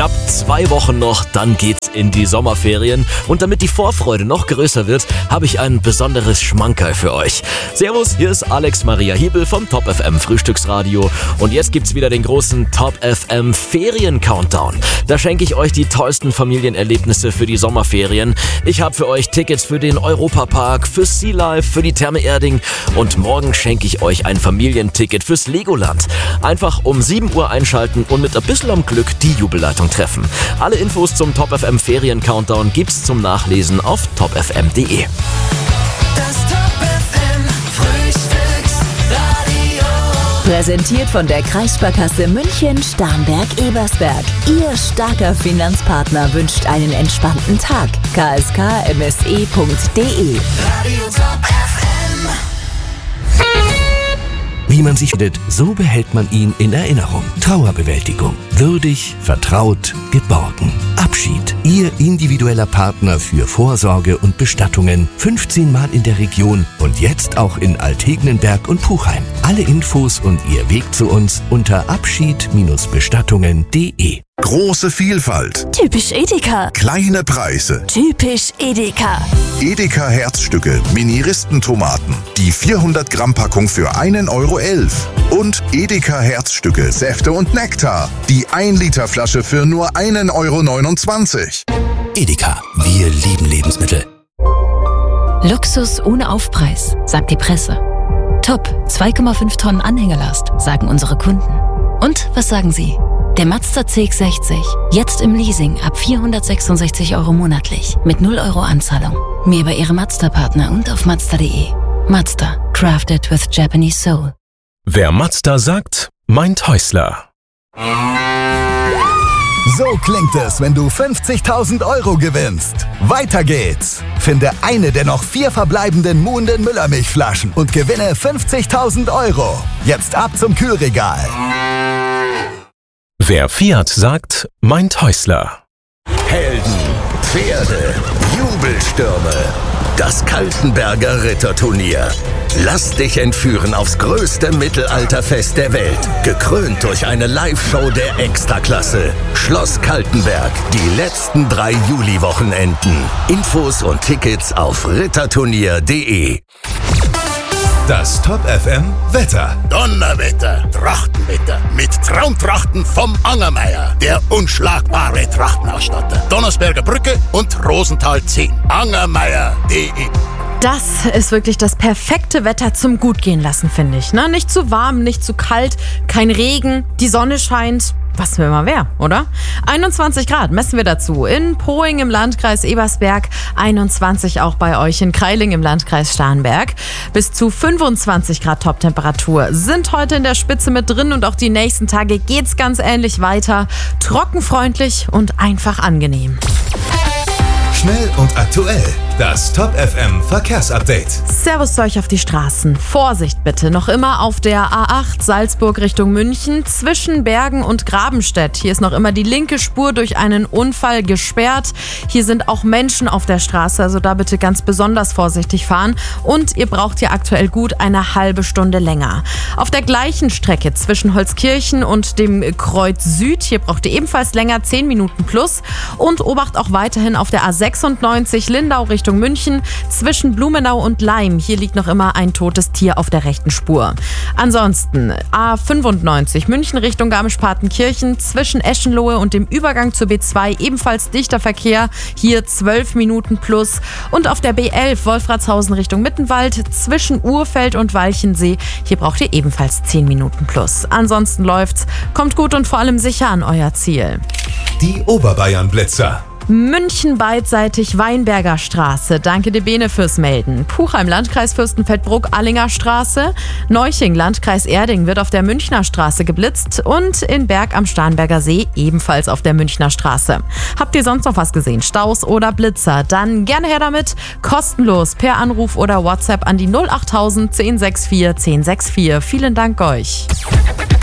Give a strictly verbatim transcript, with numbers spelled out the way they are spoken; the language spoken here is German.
Knapp zwei Wochen noch, dann geht's in die Sommerferien. Und damit die Vorfreude noch größer wird, habe ich ein besonderes Schmankerl für euch. Servus, hier ist Alex Maria Hiebel vom Top F M Frühstücksradio. Und jetzt gibt's wieder den großen Top F M Ferien-Countdown. Da schenke ich euch die tollsten Familienerlebnisse für die Sommerferien. Ich habe für euch Tickets für den Europapark, für Sea Life, für die Therme Erding. Und morgen schenke ich euch ein Familienticket fürs Legoland. Einfach um sieben Uhr einschalten und mit ein bisschen am Glück die Jubelleitung treffen. Alle Infos zum Top F M Ferien Countdown gibt's zum Nachlesen auf top f m punkt d e. Das Top F M Frühstücksradio. Präsentiert von der Kreissparkasse München Starnberg-Ebersberg. Ihr starker Finanzpartner wünscht einen entspannten Tag. k s k m s e punkt d e. Radio Top F M. Wie man sich findet, so behält man ihn in Erinnerung. Trauerbewältigung. Würdig, vertraut, geborgen. Abschied. Ihr individueller Partner für Vorsorge und Bestattungen. fünfzehn Mal in der Region und jetzt auch in Altegnenberg und Puchheim. Alle Infos und Ihr Weg zu uns unter abschied Bestattungen punkt d e. Große Vielfalt, Typisch Edeka. kleine Preise. Typisch Edeka. Edeka Herzstücke, Mini-Ristentomaten. Die vierhundert Gramm Packung für einen Euro elf. Und Edeka Herzstücke, Säfte und Nektar. Die ein Liter Flasche für nur einen Euro neunundzwanzig. Edeka. Wir lieben Lebensmittel. Luxus ohne Aufpreis, sagt die Presse. Top, zwei Komma fünf Tonnen Anhängelast, sagen unsere Kunden. Und was sagen Sie? Der Mazda C X sechzig, jetzt im Leasing ab vierhundertsechsundsechzig Euro monatlich, mit null Euro Anzahlung. Mehr bei Ihrem Mazda-Partner und auf mazda punkt d e. Mazda, crafted with Japanese soul. Wer Mazda sagt, meint Häusler. So klingt es, wenn du fünfzigtausend Euro gewinnst. Weiter geht's. Finde eine der noch vier verbleibenden muhenden Müllermilchflaschen und gewinne fünfzigtausend Euro. Jetzt ab zum Kühlregal. Wer Fiat sagt, meint Häusler. Helden, Pferde, Jubelstürme. Das Kaltenberger Ritterturnier. Lass dich entführen aufs größte Mittelalterfest der Welt. Gekrönt durch eine Live-Show der Extraklasse. Schloss Kaltenberg. Die letzten drei Juli-Wochenenden. Infos und Tickets auf ritterturnier punkt d e. Das Top F M Wetter. Donnerwetter, Trachtenwetter mit Traumtrachten vom Angermeier, der unschlagbare Trachtenausstatter. Donnersberger Brücke und Rosenthal zehn. angermeier punkt d e. Das ist wirklich das perfekte Wetter zum Gutgehen lassen, finde ich. Ne? Nicht zu warm, nicht zu kalt, kein Regen, die Sonne scheint. Was will man wer, oder? einundzwanzig Grad messen wir dazu. In Poing im Landkreis Ebersberg, einundzwanzig auch bei euch in Kreiling im Landkreis Starnberg. Bis zu fünfundzwanzig Grad Toptemperatur sind heute in der Spitze mit drin und auch die nächsten Tage geht's ganz ähnlich weiter. Trockenfreundlich und einfach angenehm. Schnell und aktuell. Das Top F M Verkehrsupdate. Servus zu euch auf die Straßen. Vorsicht bitte, noch immer auf der A acht Salzburg Richtung München zwischen Bergen und Grabenstedt. Hier ist noch immer die linke Spur durch einen Unfall gesperrt. Hier sind auch Menschen auf der Straße, also da bitte ganz besonders vorsichtig fahren. Und ihr braucht hier aktuell gut eine halbe Stunde länger. Auf der gleichen Strecke zwischen Holzkirchen und dem Kreuz Süd, hier braucht ihr ebenfalls länger, zehn Minuten plus. Und Obacht auch weiterhin auf der A sechsundneunzig Lindau Richtung München zwischen Blumenau und Laim. Hier liegt noch immer ein totes Tier auf der rechten Spur. Ansonsten A fünfundneunzig München Richtung Garmisch-Partenkirchen zwischen Eschenlohe und dem Übergang zur B zwei ebenfalls dichter Verkehr. Hier zwölf Minuten plus. Und auf der B elf Wolfratshausen Richtung Mittenwald zwischen Urfeld und Walchensee. Hier braucht ihr ebenfalls zehn Minuten plus. Ansonsten läuft's. Kommt gut und vor allem sicher an euer Ziel. Die Oberbayern-Blitzer. München beidseitig Weinberger Straße. Danke dir, Bene, fürs Melden. Puchheim, Landkreis Fürstenfeldbruck, Allinger Straße. Neuching, Landkreis Erding, wird auf der Münchner Straße geblitzt. Und in Berg am Starnberger See ebenfalls auf der Münchner Straße. Habt ihr sonst noch was gesehen? Staus oder Blitzer? Dann gerne her damit. Kostenlos per Anruf oder WhatsApp an die null achttausend zehn sechs vier zehn sechs vier. Vielen Dank euch.